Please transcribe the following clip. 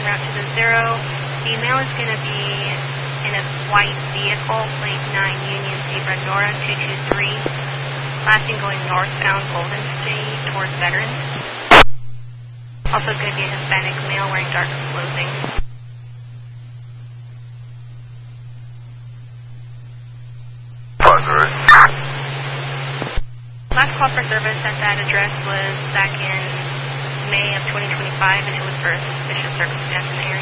en route to the 0. The male is going to be in a white vehicle, plate 9 Union Zebra Nora 223, lastly going northbound Golden State towards Veterans. Also going to be a Hispanic male wearing dark clothing. Last call for service at that address was back in May of 2025, and it was for a suspicious circumstance in the area.